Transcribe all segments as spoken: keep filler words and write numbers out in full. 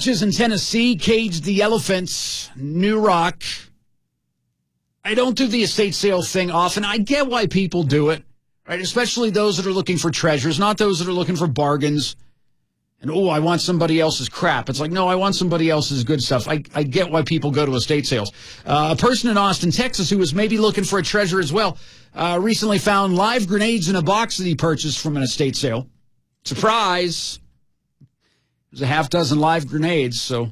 Couches in Tennessee, Cage the Elephants, New Rock. I don't do the estate sale thing often. I get why people do it, right? Especially those that are looking for treasures, not those that are looking for bargains. And, oh, I want somebody else's crap. It's like, no, I want somebody else's good stuff. I, I get why people go to estate sales. Uh, a person in Austin, Texas, who was maybe looking for a treasure as well, uh, recently found live grenades in a box that he purchased from an estate sale. Surprise! There's a half dozen live grenades, so you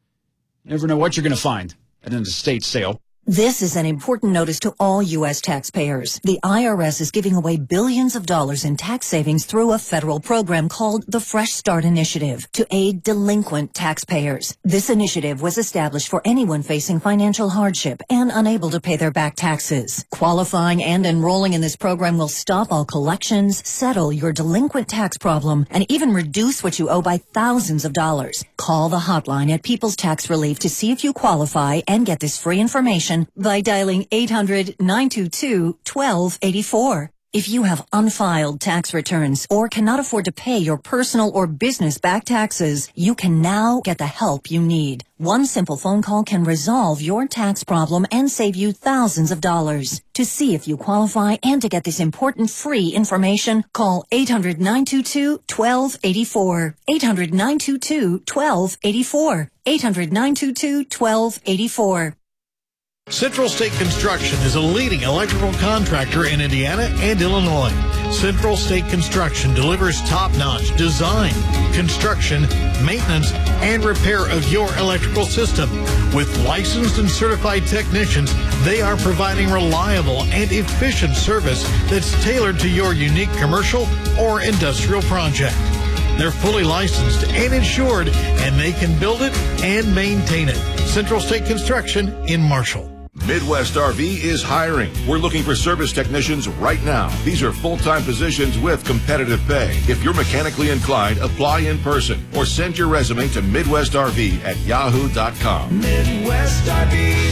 never know what you're going to find at an estate sale. This is an important notice to all U S taxpayers. The I R S is giving away billions of dollars in tax savings through a federal program called the Fresh Start Initiative to aid delinquent taxpayers. This initiative was established for anyone facing financial hardship and unable to pay their back taxes. Qualifying and enrolling in this program will stop all collections, settle your delinquent tax problem, and even reduce what you owe by thousands of dollars. Call the hotline at People's Tax Relief to see if you qualify and get this free information by dialing eight hundred, nine two two, one two eight four. If you have unfiled tax returns or cannot afford to pay your personal or business back taxes, you can now get the help you need. One simple phone call can resolve your tax problem and save you thousands of dollars. To see if you qualify and to get this important free information, call eight hundred, nine two two, one two eight four. eight hundred, nine two two, one two eight four. eight hundred, nine two two, one two eight four. Central State Construction is a leading electrical contractor in Indiana and Illinois. Central State Construction delivers top-notch design, construction, maintenance, and repair of your electrical system. With licensed and certified technicians, they are providing reliable and efficient service that's tailored to your unique commercial or industrial project. They're fully licensed and insured, and they can build it and maintain it. Central State Construction in Marshall. Midwest R V is hiring. We're looking for service technicians right now. These are full-time positions with competitive pay. If you're mechanically inclined, apply in person or send your resume to Midwest R V at yahoo dot com. Midwest R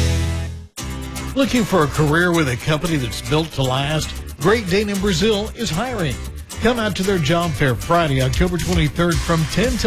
V. Looking for a career with a company that's built to last? Great Dane in Brazil is hiring. Come out to their job fair Friday, October twenty-third from ten till